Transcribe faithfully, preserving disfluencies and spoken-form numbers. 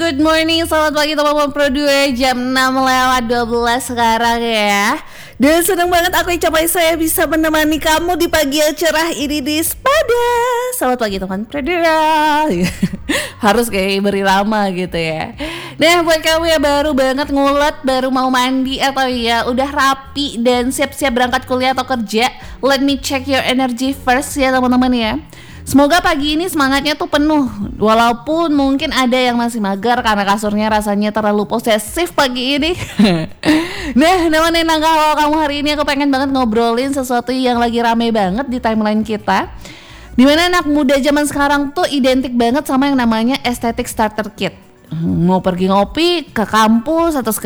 Good morning, selamat pagi teman-teman Pro dua, jam enam lewat dua belas sekarang ya. Dan senang banget aku capai saya bisa menemani kamu di pagi yang cerah ini di Spada. Selamat pagi teman Pro dua. Harus kayak beri lama gitu ya. Nah, buat kamu yang baru banget ngulet, baru mau mandi atau ya udah rapi dan siap-siap berangkat kuliah atau kerja, let me check your energy first ya teman-teman ya. Semoga pagi ini semangatnya tuh penuh, walaupun mungkin ada yang masih mager karena kasurnya rasanya terlalu posesif pagi ini. Nah, nemenin langkah awal kamu hari ini aku pengen banget ngobrolin sesuatu yang lagi rame banget di timeline kita, dimana anak muda zaman sekarang tuh identik banget sama yang namanya aesthetic starter kit. Mau pergi ngopi ke kampus atau